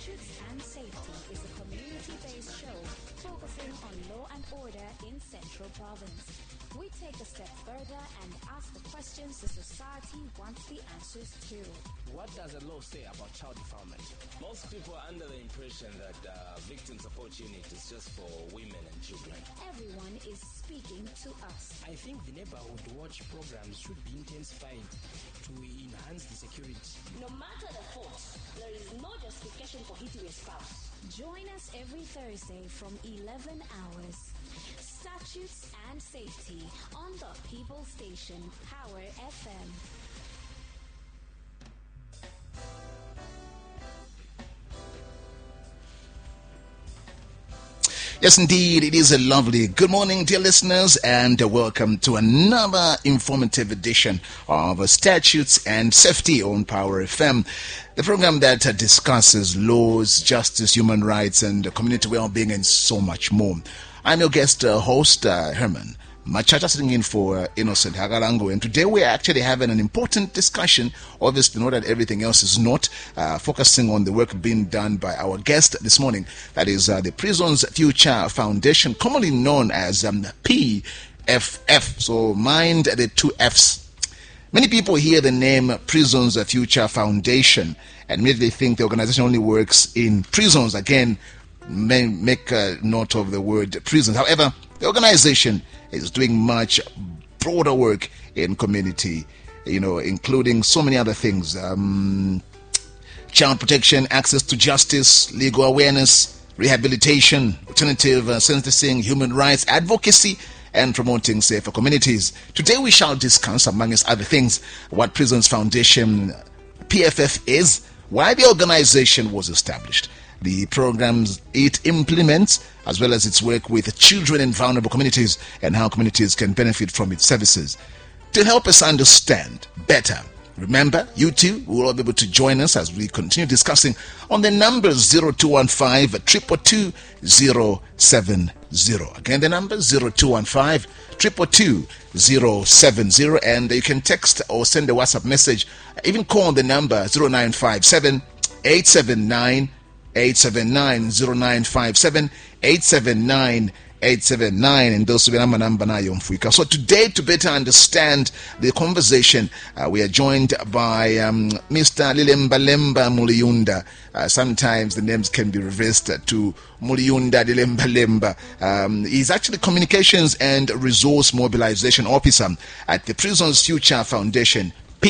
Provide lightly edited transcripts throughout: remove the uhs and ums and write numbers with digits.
Statutes and Safety is a community-based show focusing on law and order in Central Province. We take a step further and ask the questions the society wants the answers to. What does the law say about child defilement? Most people are under the impression that victim support unit is just for women and children. Everyone is speaking to us. I think the neighborhood watch programs should be intensified to enhance the security. No matter the fault, there is no justification for hitting a spouse. Join us every Thursday from 11 hours. Statutes and Safety on the People Station, Power FM. Yes, indeed, it is a lovely good morning, dear listeners, and welcome to another informative edition of Statutes and Safety on Power FM, the program that discusses laws, justice, human rights, and community well-being, and so much more. I'm your guest host, Herman Machacha, sitting in for Innocent Hagarango, and today we're actually having an important discussion. Obviously, not that everything else is not, focusing on the work being done by our guest this morning. That is the Prisons Future Foundation, commonly known as PFF. So mind the two Fs. Many people hear the name Prisons Future Foundation and immediately think the organization only works in prisons. Again, make a note of the word prisons. However, the organization is doing much broader work in community, including so many other things. Child protection, access to justice, legal awareness, rehabilitation, alternative sentencing, human rights, advocacy, and promoting safer communities. Today we shall discuss, amongst other things, what Prisons Foundation PFF is, why the organization was established, the programs it implements, as well as its work with children in vulnerable communities and how communities can benefit from its services. To help us understand better, remember, you too will all be able to join us as we continue discussing on the numbers 0215 222 070. Again, the number 0215 222 070, and you can text or send a WhatsApp message, even call on the number 0957 879 879 0957 879 879, and those will be number na yomfuika. So today, to better understand the conversation, we are joined by Mr. Lilembalemba Muliyunda. Sometimes the names can be reversed to Muliyunda Lilembalemba. He's actually Communications and Resource Mobilization Officer at the Prisons Future Foundation,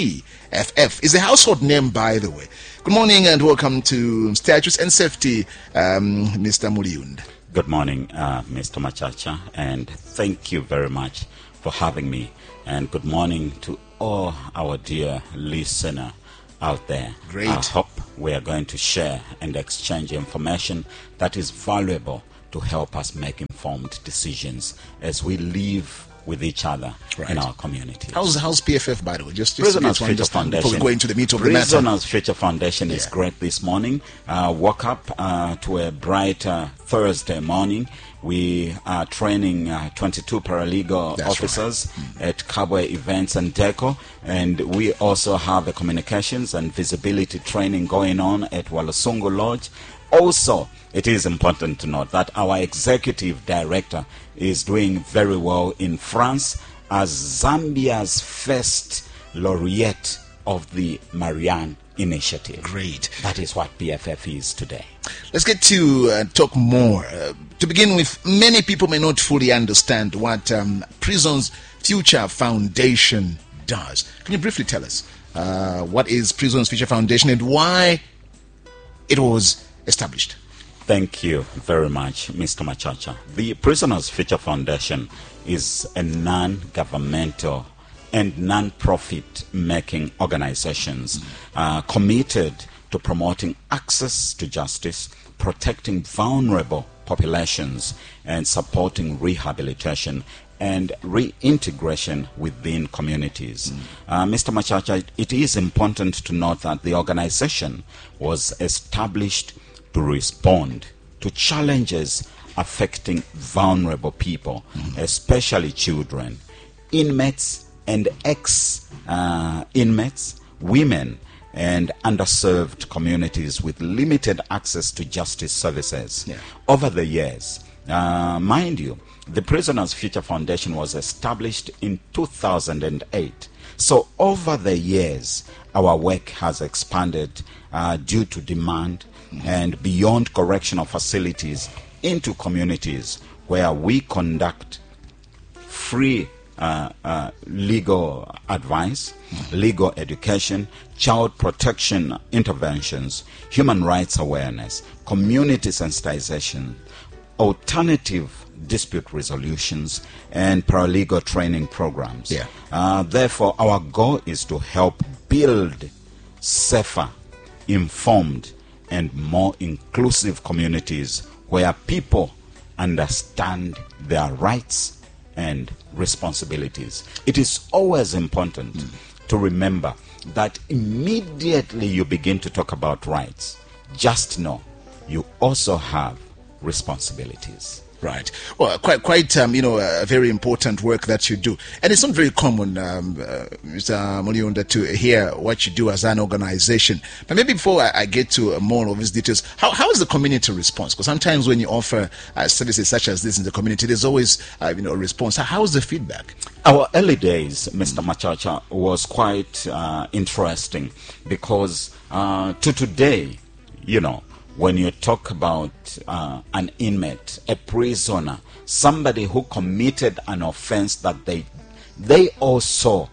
PFF. Is a household name, by the way. Good morning and welcome to Statutes and Safety, Mr. Muliyunda. Good morning, Mr. Machacha, and thank you very much for having me. And good morning to all our dear listener out there. Great. I hope we are going to share and exchange information that is valuable to help us make informed decisions as we live with each other in our community. How's PFF, by the way? Just Prisoners to Future Foundation. Before we go into the meat of the matter. Prisoners Future Foundation is great this morning. Woke up to a bright Thursday morning. We are training 22 paralegal officers at Kabwe Events and Deco, and we also have a communications and visibility training going on at Walasungu Lodge. Also, it is important to note that our executive director is doing very well in France as Zambia's first laureate of the Marianne Initiative. Great. That is what PFF is today. Let's get to talk more. To begin with, many people may not fully understand what Prisons Future Foundation does. Can you briefly tell us what is Prisons Future Foundation and why it was established? Thank you very much, Mr. Machacha. The Prisoners Future Foundation is a non-governmental and non-profit making organizations committed to promoting access to justice, protecting vulnerable populations, and supporting rehabilitation and reintegration within communities. Mr. Machacha, it is important to note that the organization was established to respond to challenges affecting vulnerable people, especially children, inmates and ex-inmates, women, and underserved communities with limited access to justice services. Yeah. Over the years, mind you, the Prisoners Future Foundation was established in 2008. So over the years, our work has expanded due to demand and beyond correctional facilities into communities where we conduct free legal advice, legal education, child protection interventions, human rights awareness, community sensitization, alternative dispute resolutions, and paralegal training programs. Yeah. Therefore, our goal is to help build safer, informed, and more inclusive communities where people understand their rights and responsibilities. It is always important to remember that immediately you begin to talk about rights, just know you also have responsibilities. Right. Well, quite, very important work that you do. And it's not very common, Mr. Muliunda, to hear what you do as an organization. But maybe before I get to more of these details, how is the community response? Because sometimes when you offer services such as this in the community, there's always, a response. How is the feedback? Our early days, Mr. Machacha, was quite interesting because to today, when you talk about an inmate, a prisoner, somebody who committed an offense that they also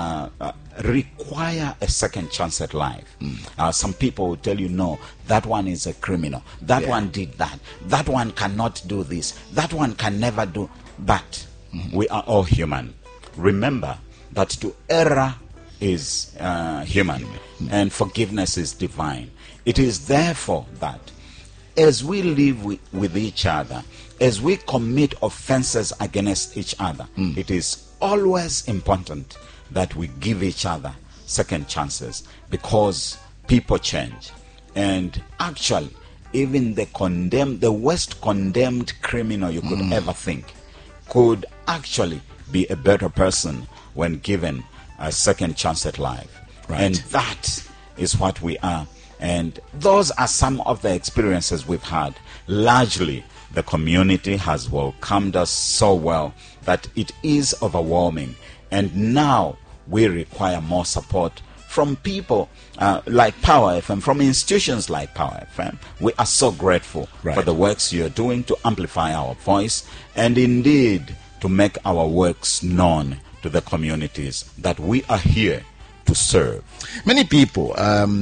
require a second chance at life. Some people will tell you, no, that one is a criminal. That one did that. That one cannot do this. That one can never do. But we are all human. Remember that to err is human and forgiveness is divine. It is therefore that as we live with each other, as we commit offenses against each other, it is always important that we give each other second chances, because people change. And actually, even the worst condemned criminal you could ever think could actually be a better person when given a second chance at life. Right. And that is what we are. And those are some of the experiences we've had. Largely, the community has welcomed us so well that it is overwhelming. And now we require more support from people like Power FM, from institutions like Power FM. We are so grateful for the works you're doing to amplify our voice and indeed to make our works known to the communities that we are here to serve. Many people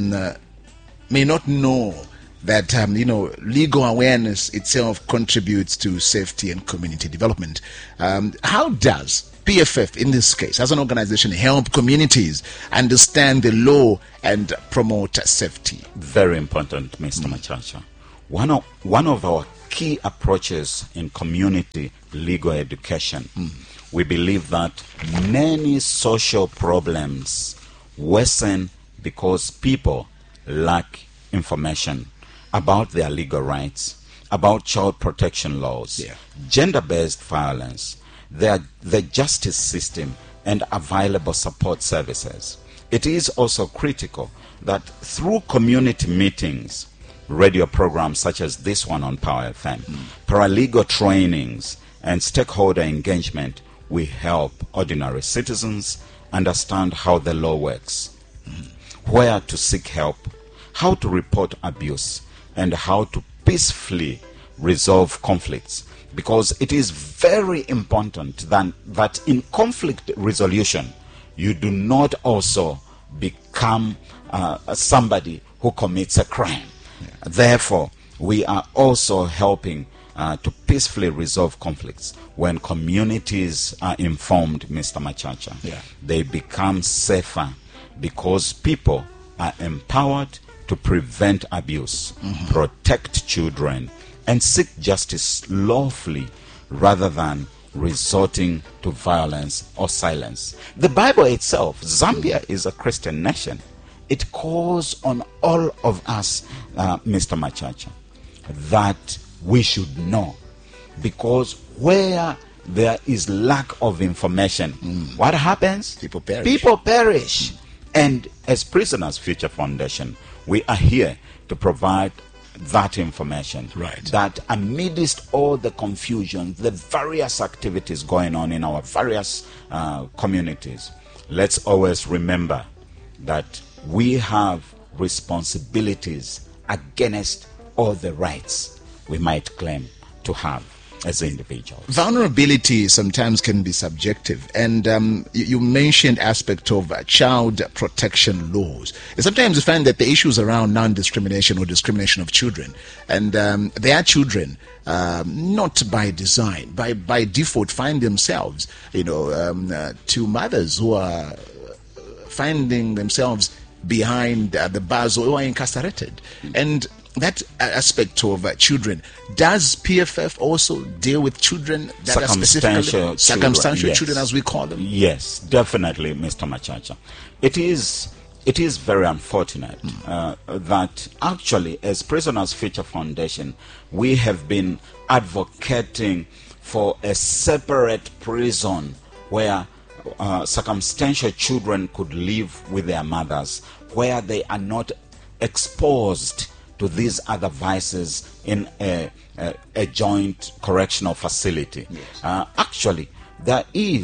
may not know that legal awareness itself contributes to safety and community development. How does PFF, in this case, as an organization, help communities understand the law and promote safety? Very important, Mr. Machacha. One of our key approaches in community legal education, we believe that many social problems worsen because people lack information about their legal rights, about child protection laws, gender-based violence, the justice system, and available support services. It is also critical that through community meetings, radio programs such as this one on Power FM, paralegal trainings, and stakeholder engagement, we help ordinary citizens understand how the law works, where to seek help, how to report abuse, and how to peacefully resolve conflicts. Because it is very important that in conflict resolution, you do not also become somebody who commits a crime. Therefore, we are also helping to peacefully resolve conflicts. When communities are informed, Mr. Machacha, they become safer because people are empowered to prevent abuse, protect children, and seek justice lawfully rather than resorting to violence or silence. The Bible itself, Zambia is a Christian nation. It calls on all of us, Mr. Machacha, that we should know, because where there is lack of information, what happens? People perish. People perish. And as Prisoners Future Foundation, we are here to provide that information. Right. That amidst all the confusion, the various activities going on in our various communities, let's always remember that we have responsibilities against all the rights we might claim to have as individuals. Vulnerability sometimes can be subjective, and you mentioned aspect of child protection laws. And sometimes you find that the issues around non-discrimination or discrimination of children, and they are children not by design, by default find themselves, to mothers who are finding themselves behind the bars or are incarcerated. And that aspect of children, does PFF also deal with children that are specifically circumstantial children, as we call them? Yes, definitely, Mr. Machacha. It is very unfortunate that actually, as Prisoners Future Foundation, we have been advocating for a separate prison where circumstantial children could live with their mothers, where they are not exposed to these other vices in a joint correctional facility. Yes. Actually, there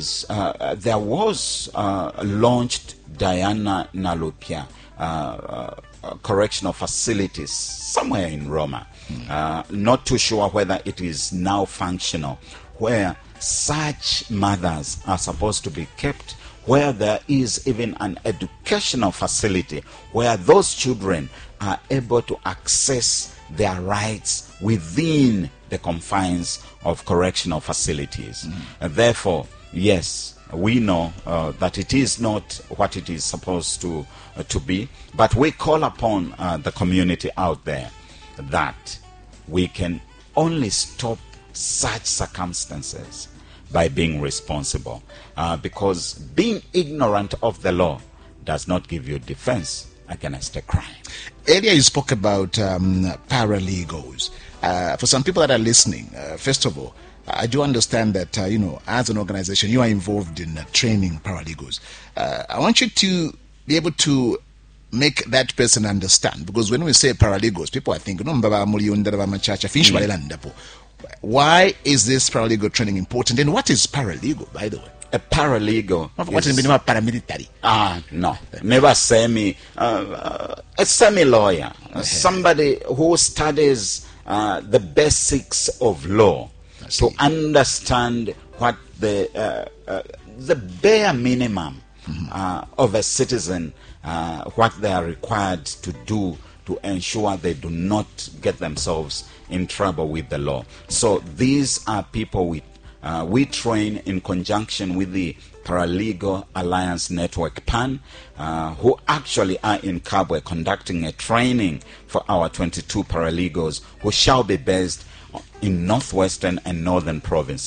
was launched Diana Nalupia correctional facilities somewhere in Roma. Not too sure whether it is now functional, where such mothers are supposed to be kept, where there is even an educational facility where those children are able to access their rights within the confines of correctional facilities. And therefore, yes, we know that it is not what it is supposed to be, but we call upon the community out there that we can only stop such circumstances by being responsible, because being ignorant of the law does not give you defense against a crime. Earlier you spoke about paralegals. For some people that are listening, first of all, I do understand that, as an organization, you are involved in training paralegals. I want you to be able to make that person understand, because when we say paralegals, people are thinking, why is this paralegal training important, and what is paralegal, by the way? A paralegal What is paramilitary? No, never a semi-lawyer, somebody who studies the basics of law to understand what the bare minimum of a citizen, what they are required to do to ensure they do not get themselves in trouble with the law. So these are people we train in conjunction with the Paralegal Alliance Network PAN, who actually are in Kabwe conducting a training for our 22 paralegals who shall be based in northwestern and northern provinces.